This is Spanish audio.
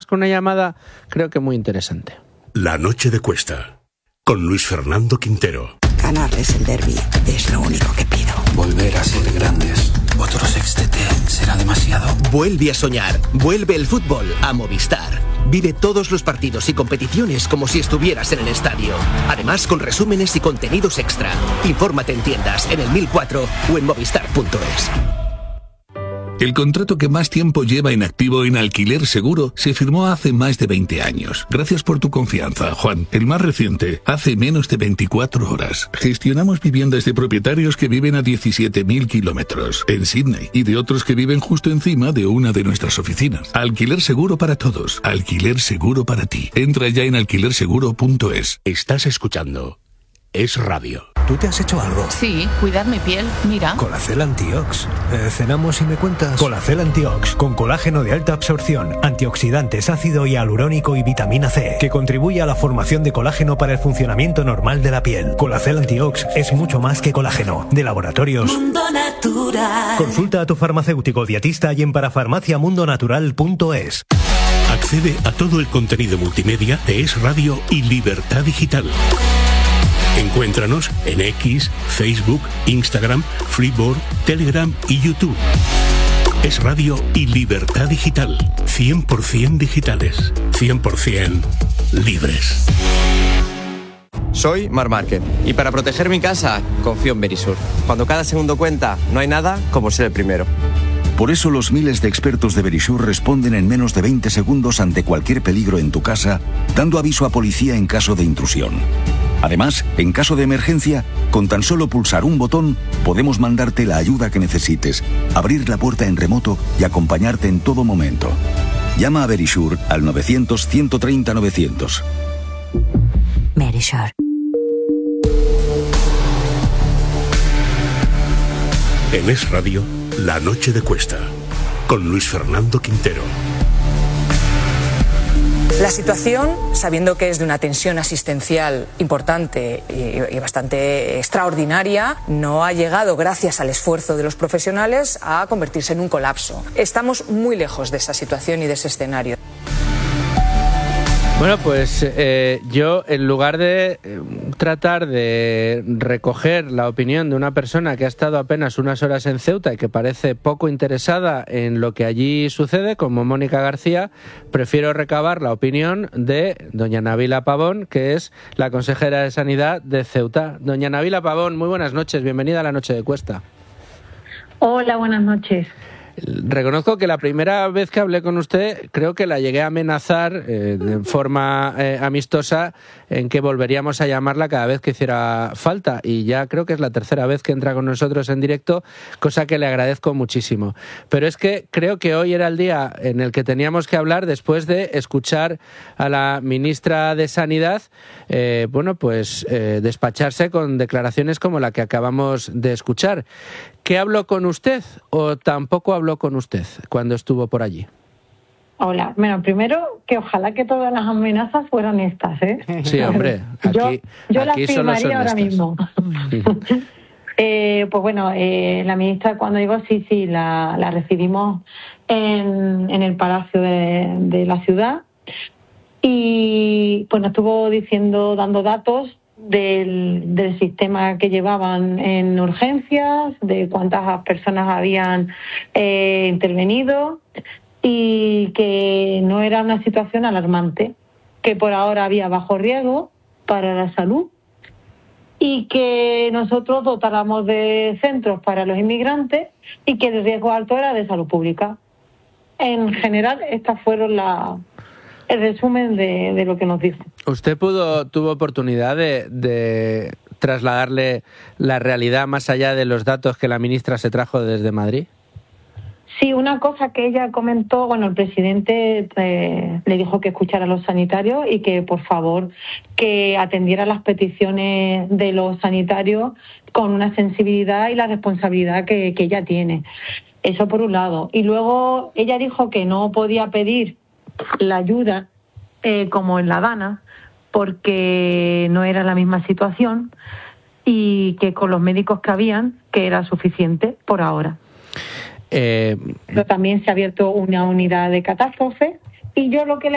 con una llamada creo que muy interesante. La noche de Cuesta, con Luis Fernando Quintero. Ganarles el derbi es lo único que pido. Volver a ser grandes. Otro sextete será demasiado. Vuelve a soñar. Vuelve el fútbol a Movistar. Vive todos los partidos y competiciones como si estuvieras en el estadio. Además, con resúmenes y contenidos extra. Infórmate en tiendas, en el 1004 o en movistar.es. El contrato que más tiempo lleva en activo en Alquiler Seguro se firmó hace más de 20 años. Gracias por tu confianza, Juan. El más reciente, hace menos de 24 horas. Gestionamos viviendas de propietarios que viven a 17.000 kilómetros en Sydney y de otros que viven justo encima de una de nuestras oficinas. Alquiler Seguro para todos. Alquiler Seguro para ti. Entra ya en alquilerseguro.es. Estás escuchando Es Radio. ¿Tú te has hecho algo? Sí, cuidar mi piel, mira. Colacel Antiox. ¿Cenamos y me cuentas? Colacel Antiox, con colágeno de alta absorción, antioxidantes, ácido hialurónico y vitamina C, que contribuye a la formación de colágeno para el funcionamiento normal de la piel. Colacel Antiox es mucho más que colágeno. De Laboratorios Mundo Natural. Consulta a tu farmacéutico dietista y en parafarmaciamundonatural.es. Accede a todo el contenido multimedia de Es Radio y Libertad Digital. Encuéntranos en X, Facebook, Instagram, Freeboard, Telegram y YouTube. Es Radio y Libertad Digital. 100% digitales. 100% libres. Soy Marc Márquez y para proteger mi casa confío en Verisur. Cuando cada segundo cuenta, no hay nada como ser el primero. Por eso los miles de expertos de Verisur responden en menos de 20 segundos ante cualquier peligro en tu casa, dando aviso a policía en caso de intrusión. Además, en caso de emergencia, con tan solo pulsar un botón, podemos mandarte la ayuda que necesites, abrir la puerta en remoto y acompañarte en todo momento. Llama a Verisur al 900-130-900. Verisur. En Es Radio, La Noche de Cuesta, con Luis Fernando Quintero. La situación, sabiendo que es de una tensión asistencial importante y bastante extraordinaria, no ha llegado, gracias al esfuerzo de los profesionales, a convertirse en un colapso. Estamos muy lejos de esa situación y de ese escenario. Bueno, pues yo, en lugar de tratar de recoger la opinión de una persona que ha estado apenas unas horas en Ceuta y que parece poco interesada en lo que allí sucede, como Mónica García, prefiero recabar la opinión de doña Nabila Pavón, que es la consejera de Sanidad de Ceuta. Doña Nabila Pavón, muy buenas noches, bienvenida a La Noche de Cuesta. Hola, buenas noches. Reconozco que la primera vez que hablé con usted creo que la llegué a amenazar de forma amistosa en que volveríamos a llamarla cada vez que hiciera falta, y ya creo que es la tercera vez que entra con nosotros en directo, cosa que le agradezco muchísimo. Pero es que creo que hoy era el día en el que teníamos que hablar después de escuchar a la ministra de Sanidad despacharse con declaraciones como la que acabamos de escuchar. ¿Qué habló con usted o tampoco habló con usted cuando estuvo por allí? Hola. Bueno, primero, que ojalá que todas las amenazas fueran estas, ¿eh? Sí, hombre. Yo las firmaría ahora mismo. La ministra cuando llegó, sí, la recibimos en el Palacio de la ciudad y pues nos estuvo dando datos del sistema que llevaban en urgencias, de cuántas personas habían intervenido y que no era una situación alarmante, que por ahora había bajo riesgo para la salud y que nosotros dotáramos de centros para los inmigrantes y que el riesgo alto era de salud pública. En general, estas fueron el resumen de lo que nos dijo. ¿Usted tuvo oportunidad de trasladarle la realidad más allá de los datos que la ministra se trajo desde Madrid? Sí, una cosa que ella comentó, el presidente le dijo que escuchara a los sanitarios y que, por favor, que atendiera las peticiones de los sanitarios con una sensibilidad y la responsabilidad que ella tiene. Eso por un lado. Y luego ella dijo que no podía pedir la ayuda como en La Habana porque no era la misma situación y que con los médicos que habían que era suficiente por ahora. Pero también se ha abierto una unidad de catástrofe y yo lo que le